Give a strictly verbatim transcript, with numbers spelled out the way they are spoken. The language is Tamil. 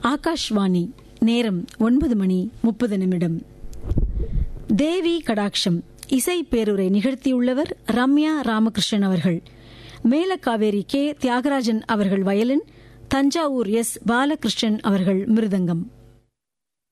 ஆகாஷ்வாணி. நேரம் ஒன்பது மணி முப்பது நிமிடம். தேவி கடாட்சம் இசை பேருரை நிகழ்த்தியுள்ளவர் ரம்யா ராமகிருஷ்ணன் அவர்கள். மேலக்காவேரி கே தியாகராஜன் அவர்கள் வயலின், தஞ்சாவூர் எஸ் பாலகிருஷ்ணன் அவர்கள் மிருதங்கம்.